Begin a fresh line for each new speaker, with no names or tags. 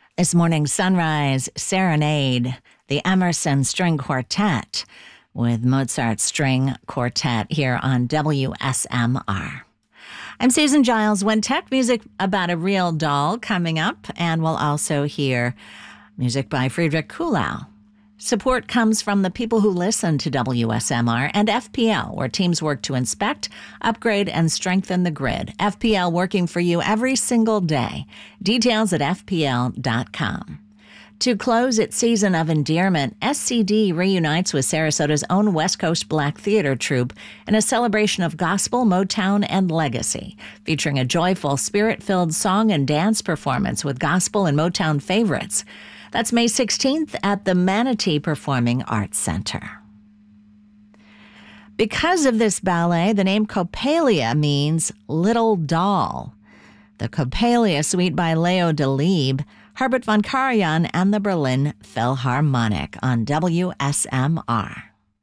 This morning's Sunrise Serenade, the Emerson String Quartet with Mozart String Quartet here on WSMR. I'm Susan Giles. When tech music about a real doll coming up, and we'll also hear music by Friedrich Kuhlau. Support comes from the people who listen to WSMR and FPL, where teams work to inspect, upgrade, and strengthen the grid. FPL working for you every single day. Details at FPL.com. To close its season of endearment, SCD reunites with Sarasota's own West Coast Black Theater troupe in a celebration of gospel, Motown, and legacy, featuring a joyful, spirit-filled song and dance performance with gospel and Motown favorites. That's May 16th at the Manatee Performing Arts Center. Because of this ballet, the name Coppelia means little doll. The Coppelia Suite by Leo Delibes, Herbert von Karajan, and the Berlin Philharmonic on WSMR.